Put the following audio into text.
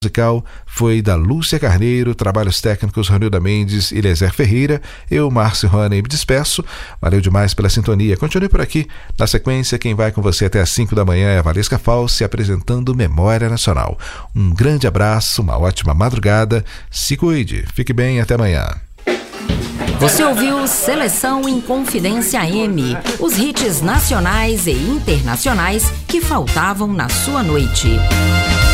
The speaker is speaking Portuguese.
musical foi da Lúcia Carneiro, trabalhos técnicos Ronilda Mendes e Eliezer Ferreira. Eu, Márcio Rony, me despeço. Valeu demais pela sintonia. Continue por aqui. Na sequência, quem vai com você até às 5 da manhã é a Valesca Falsi, apresentando Memória Nacional. Um grande abraço, uma ótima madrugada. Se cuide, fique bem e até amanhã. Você ouviu Seleção em Confidência M, os hits nacionais e internacionais que faltavam na sua noite.